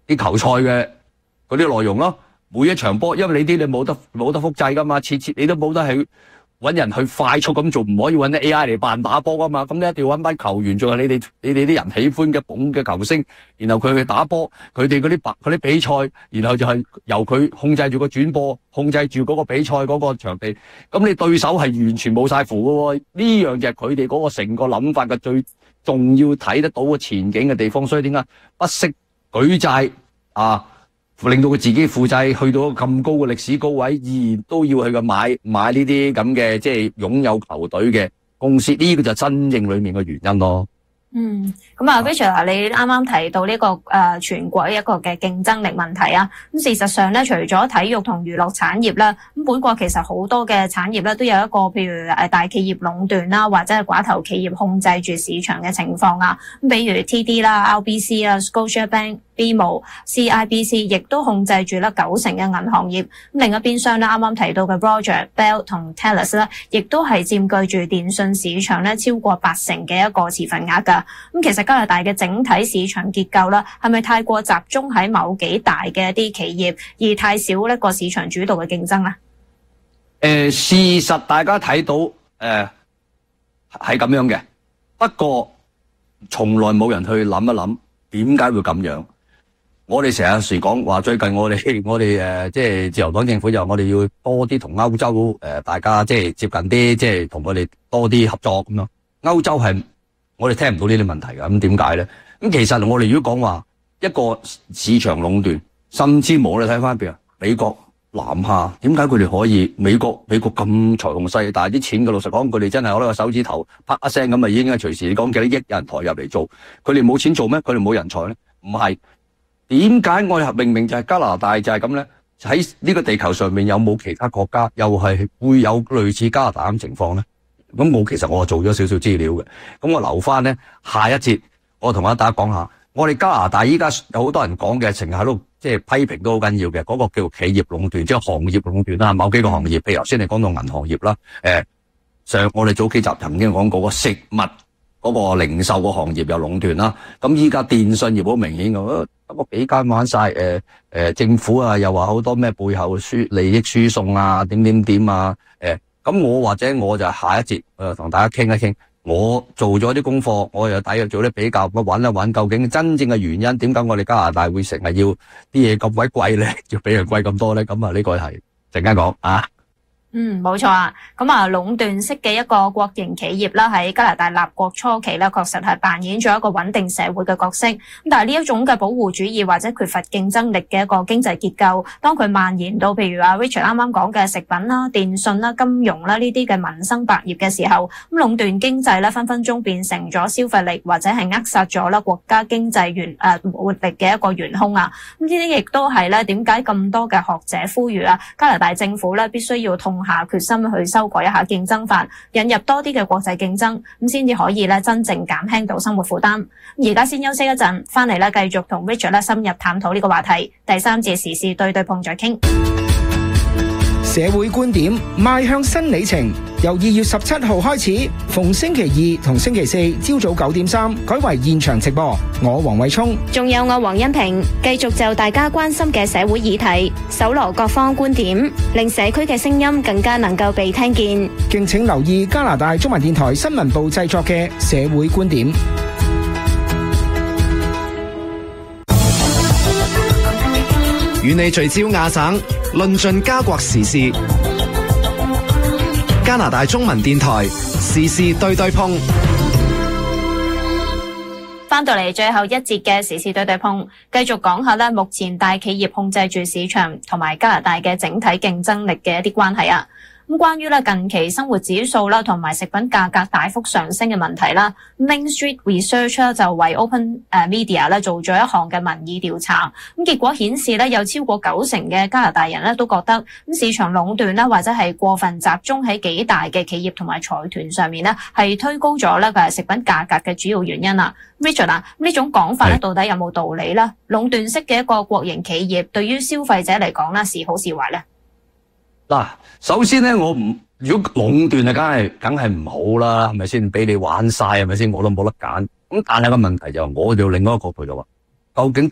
啲球賽嘅嗰啲內容咯。每一場波，因為你冇得複製噶嘛，次你都冇得去揾人去快速咁做，唔可以揾啲 AI 嚟扮打波噶嘛。咁你一定要揾班球員，仲有你哋啲人喜歡嘅捧嘅球星，然後佢去打波，佢哋嗰啲比賽，然後就係由佢控制住個轉播，控制住嗰個比賽嗰個場地。咁你對手係完全冇晒符噶喎，呢樣就係佢哋嗰個成個諗法嘅最重要睇得到嘅前景嘅地方。所以點解不惜舉債啊？令到佢自己負債去到咁高嘅歷史高位，依然都要去買呢啲咁嘅即係擁有球隊嘅公司，呢個就真正裏面嘅原因咯。 咁啊 Richard 你啱啱提到呢個全國一個嘅競爭力問題啊，咁事實上咧，除咗體育同娛樂產業啦，咁本國其實好多嘅產業咧都有一個譬如大企業壟斷啦，或者係寡頭企業控制住市場嘅情況啊，咁比如 TD 啦、RBC 啦、Scotiabank、BMO、CIBC 亦都控制住啦90%嘅銀行業。咁另一邊廂咧，啱啱提到嘅 Roger、Bell 同 Telus 咧，亦都係佔據住電信市場咧超過80%嘅一個持份額㗎。咁其實加拿大嘅整體市場結構啦，係咪太過集中喺某幾大嘅一啲企業，而太少呢個市場主導嘅競爭咧？ 事實大家睇到係咁樣嘅，不過從來冇人去諗一諗點解會咁樣。我哋成日時講話，最近我哋即係自由黨政府就我哋要多啲同歐洲大家即係接近啲，即係同佢哋多啲合作咁樣。歐洲係我哋聽唔到呢啲問題㗎，咁點解咧？咁其實我哋如果講話一個市場壟斷，甚至冇你睇翻譬如美國南下，點解佢哋可以美國咁財雄勢，但係啲錢嘅老實講，佢哋真係攞個手指頭啪一聲咁啊，已經係隨時你講幾多億人台入嚟做，佢哋冇錢做咩？佢哋冇人才咧？唔係，點解我哋明明就係加拿大就係咁咧？喺呢個地球上面有冇其他國家又係會有類似加拿大咁情況咧？咁其實我做咗少少資料嘅，咁我留翻咧下一節，我同大家講下，我哋加拿大依家有好多人講嘅，成日喺度即係批評都好緊要嘅，嗰個叫企業壟斷，即係行業壟斷啦，某幾個行業，譬如頭先你講到銀行業啦，我哋早幾集曾經講過個食物嗰個零售個行業有壟斷啦，咁依家電信業好明顯嘅，不過幾間玩晒，政府啊又話好多咩背後利益輸送啊，點啊，咁我就下一節同大家傾一傾，我做咗啲功課，我又大約做啲比較，我揾一揾究竟真正嘅原因，點解我哋加拿大會成日要啲嘢咁鬼貴咧，要比人貴咁多咧？咁啊呢個係陣間講啊。 冇錯啊。咁啊，壟斷式嘅一個國營企業啦，喺加拿大立國初期咧，確實係扮演咗一個穩定社會嘅角色。咁但係呢一種嘅保護主義或者缺乏競爭力嘅一個經濟結構，當佢蔓延到譬如Richard 啱啱講嘅食品啦、電信啦、金融啦呢啲嘅民生百業嘅時候，咁壟斷經濟咧分分鐘變成咗消費力或者係扼殺咗啦國家經濟活力嘅一個元兇啊！咁呢啲亦都係咧點解咁多嘅學者呼籲啊，加拿大政府咧必須要痛下決心去修改一下競爭法，引入多啲嘅國際競爭，咁先至可以咧真正減輕到生活負擔。而家先休息一陣，翻嚟咧繼續同 Richard 咧深入探討呢個話題。第三節時事對對碰再傾。 社會觀點邁向新里程，由2月17號開始，逢星期二同星期四朝早9:3改為現場直播。我黃偉聰， 仲有我黃欣平，繼續就大家關心嘅社會議題，搜羅各方觀點，令社區嘅聲音更加能夠被聽見。 敬請留意加拿大中文電台新聞部製作嘅社會觀點。 與你聚焦亞省，論盡加國時事。加拿大中文電台時事對對碰。 翻到嚟最後一節嘅時事對對碰，繼續講下咧，目前大企業控制住市場同埋加拿大嘅整體競爭力嘅一啲關係啊。咁關於咧近期生活指數啦同埋食品價格大幅上升嘅問題啦 ，Main Street Research 就為 Open Media 咧做咗一項嘅民意調查，咁結果顯示咧有超過90%嘅加拿大人咧都覺得咁市場壟斷啦或者係過分集中喺幾大嘅企業同埋財團上面咧，係推高咗咧食品價格嘅主要原因啊。Richard 啊，呢種講法咧到底有冇道理咧？壟斷式嘅一個國營企業對於消費者嚟講咧是好是壞咧？ 嗱，首先咧，如果壟斷啊，梗係唔好啦，係咪先？俾你玩晒，係咪先？我都冇得揀。咁但係個問題就我哋另外一個角度就話，究竟